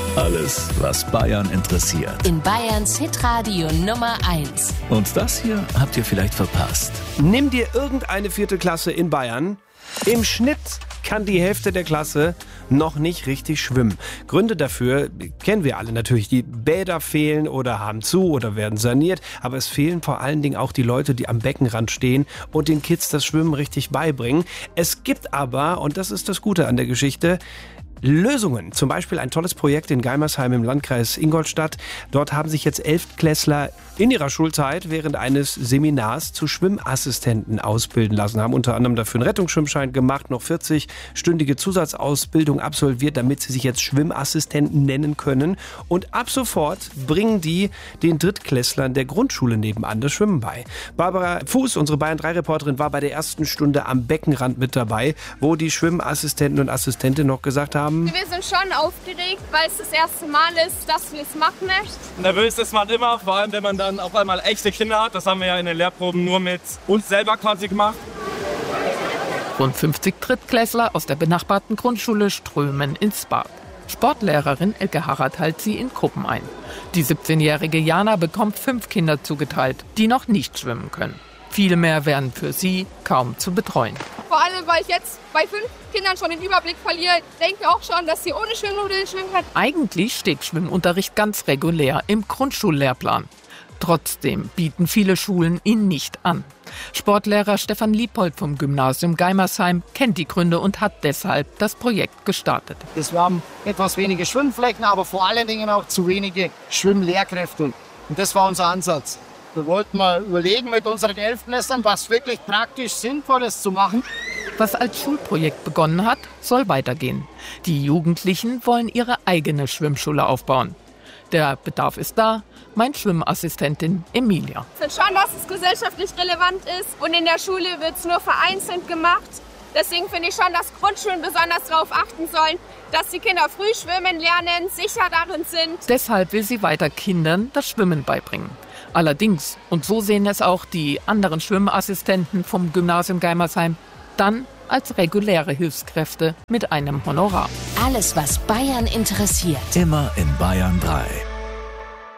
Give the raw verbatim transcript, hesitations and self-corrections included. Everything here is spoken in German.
Alles, was Bayern interessiert. In Bayerns Hitradio Nummer eins. Und das hier habt ihr vielleicht verpasst. Nimm dir irgendeine vierte Klasse in Bayern. Im Schnitt kann die Hälfte der Klasse noch nicht richtig schwimmen. Gründe dafür kennen wir alle natürlich. Die Bäder fehlen oder haben zu oder werden saniert. Aber es fehlen vor allen Dingen auch die Leute, die am Beckenrand stehen und den Kids das Schwimmen richtig beibringen. Es gibt aber, und das ist das Gute an der Geschichte, Lösungen. Zum Beispiel ein tolles Projekt in Geimersheim im Landkreis Ingolstadt. Dort haben sich jetzt Elftklässler in ihrer Schulzeit während eines Seminars zu Schwimmassistenten ausbilden lassen. Haben unter anderem dafür einen Rettungsschwimmschein gemacht, noch vierzig-stündige Zusatzausbildung absolviert, damit sie sich jetzt Schwimmassistenten nennen können. Und ab sofort bringen die den Drittklässlern der Grundschule nebenan das Schwimmen bei. Barbara Fuß, unsere Bayern drei Reporterin, war bei der ersten Stunde am Beckenrand mit dabei, wo die Schwimmassistenten und Assistenten noch gesagt haben: Wir sind schon aufgeregt, weil es das erste Mal ist, dass wir es machen möchten. Nervös ist man immer, vor allem wenn man dann auf einmal echte Kinder hat. Das haben wir ja in den Lehrproben nur mit uns selber quasi gemacht. Rund fünfzig Drittklässler aus der benachbarten Grundschule strömen ins Bad. Sportlehrerin Elke Harrat teilt sie in Gruppen ein. Die siebzehnjährige Jana bekommt fünf Kinder zugeteilt, die noch nicht schwimmen können. Viel mehr wären für sie kaum zu betreuen. Vor allem, weil ich jetzt bei fünf Kindern schon den Überblick verliere, denke auch schon, dass sie ohne Schwimmnudeln schwimmen können. Eigentlich steht Schwimmunterricht ganz regulär im Grundschullehrplan. Trotzdem bieten viele Schulen ihn nicht an. Sportlehrer Stefan Liebold vom Gymnasium Geimersheim kennt die Gründe und hat deshalb das Projekt gestartet. Wir haben etwas wenige Schwimmflecken, aber vor allen Dingen auch zu wenige Schwimmlehrkräfte. Und das war unser Ansatz. Wir wollten mal überlegen mit unseren Elftklässlern, was wirklich praktisch sinnvoll ist zu machen. Was als Schulprojekt begonnen hat, soll weitergehen. Die Jugendlichen wollen ihre eigene Schwimmschule aufbauen. Der Bedarf ist da, meint Schwimmassistentin Emilia. Ich finde schon, dass es gesellschaftlich relevant ist und in der Schule wird es nur vereinzelt gemacht. Deswegen finde ich schon, dass Grundschulen besonders darauf achten sollen, dass die Kinder früh schwimmen lernen, sicher darin sind. Deshalb will sie weiter Kindern das Schwimmen beibringen. Allerdings, und so sehen es auch die anderen Schwimmassistenten vom Gymnasium Geimersheim, dann als reguläre Hilfskräfte mit einem Honorar. Alles, was Bayern interessiert. Immer in Bayern drei.